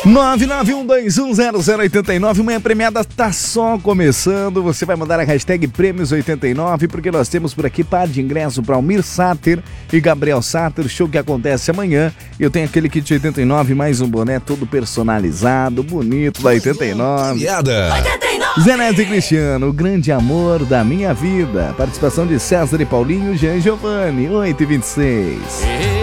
991210089, manhã premiada tá só começando. Você vai mandar a hashtag Prêmios89, porque nós temos por aqui par de ingresso para Almir Sater e Gabriel Sater, show que acontece amanhã. Eu tenho aquele kit 89, mais um boné todo personalizado, bonito, da 89. Zé Neto e Cristiano, o grande amor da minha vida. Participação de César e Paulinho, Jean Giovanni, 8h26.